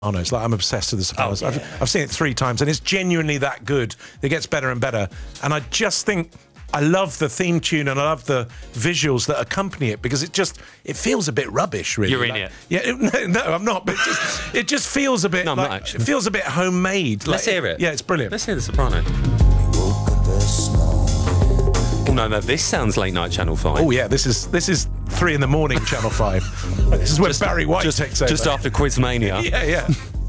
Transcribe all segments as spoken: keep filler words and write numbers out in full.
Sopranos. Like, I'm obsessed with The Sopranos. Oh, yeah. I've, I've seen it three times, and it's genuinely that good. It gets better and better. And I just think I love the theme tune and I love the visuals that accompany it, because it just it feels a bit rubbish, really. You're in like, it. Yeah, it, no, no, I'm not. But it just, it just feels a bit. No, I'm like, not actually. It feels a bit homemade. Let's like, hear it. Yeah, it's brilliant. Let's hear The Sopranos. Oh, no, no, this sounds late night Channel five. Oh yeah, this is this is three in the morning, Channel Five. This is where Just- Barry White just, takes over. Just after Quizmania. Yeah, yeah.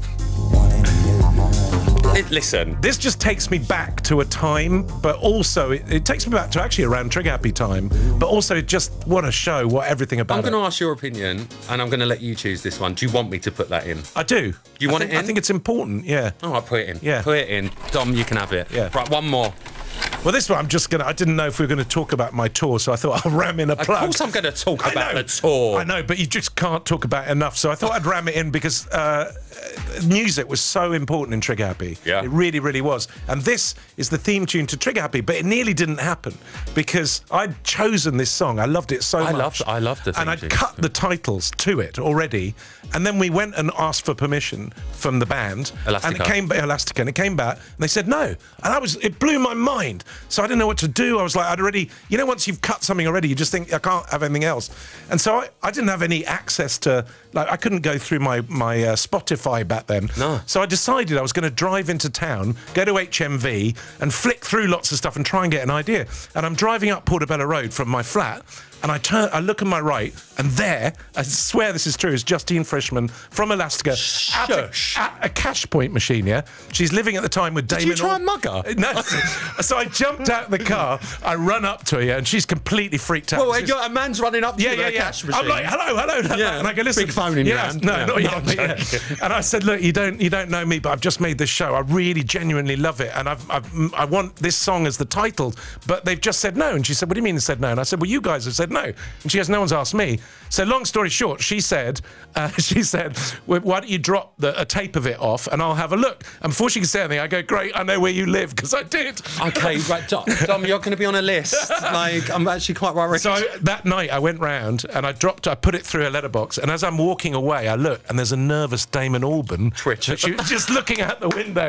Li- Listen, This just takes me back to a time, but also it, it takes me back to actually around Trigger Happy time, but also just what a show, what everything about I'm going to it. ask your opinion, and I'm going to let you choose this one. Do you want me to put that in? I do. You I want think, it in? I think it's important, yeah. Oh, I'll put it in. Yeah. Put it in. Dom, you can have it. Yeah. Right, one more. Well, this one I'm just going to, I didn't know if we were going to talk about my tour, so I thought I'll ram in a Of plug. course I'm going to talk I about know. the tour. I know, but you just can't talk about it enough, so I thought I'd ram it in because uh, music was so important in Trigger Happy. Yeah. It really, really was. And this is the theme tune to Trigger Happy, but it nearly didn't happen because I'd chosen this song. I loved it so I much. loved- I loved the theme And I'd tune. cut the titles to it already, and then we went and asked for permission from the band. And it Elastica. came, Elastica, and it came back, and they said no. And I was, it blew my mind. So I didn't know what to do. I was like, I'd already, you know, once you've cut something already, you just think, I can't have anything else. And so I, I didn't have any access to, like, I couldn't go through my, my uh, Spotify back then. No. So I decided I was going to drive into town, go to H M V, and flick through lots of stuff and try and get an idea. And I'm driving up Portobello Road from my flat, and I turn, I look on my right, and there, I swear this is true, is Justine Frischmann from Elastica at a, Shush. at a cash point machine, yeah? She's living at the time with Damon. you try Al- and mug her? No. So I jumped out of the car, I run up to her, yeah, and she's completely freaked out. Well, This is- a man's running up to yeah, you yeah, with a yeah. cash machine. I'm like, hello, hello, hello. Yeah, And I go, listen. big phone in your yeah, hand. No, Yeah. not No, yet. I'm but yeah. joking. And I said, look, you don't, you don't know me, but I've just made this show. I really, genuinely love it, and I've, I've, I want this song as the title, but they've just said no. And she said, what do you mean they said no? And I said, well, you guys have said no. And she goes, no one's asked me. So long story short, she said, uh, she said, well, why don't you drop the, a tape of it off, and I'll have a look. And before she could say anything, I go, great, I know where you live, because I did. Okay, right, Dom, Dom, you're going to be on a list. Like, I'm actually quite worried. So I, that night I went round and I dropped, I put it through a letterbox, and as I'm walking away, I look and there's a nervous Damon Albarn. Twitch. She was just looking out the window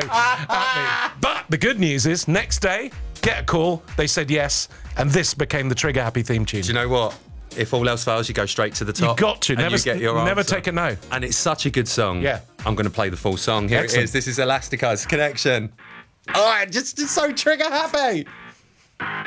at me. But the good news is, next day, get a call, they said yes, and this became the Trigger Happy theme tune. Do you know what? If all else fails, you go straight to the top. You've got to. and Never, you get your never answer. take a no. And it's such a good song. Yeah. I'm going to play the full song. Here Excellent. it is. This is Elastica's Connection. Oh, just, just so trigger happy.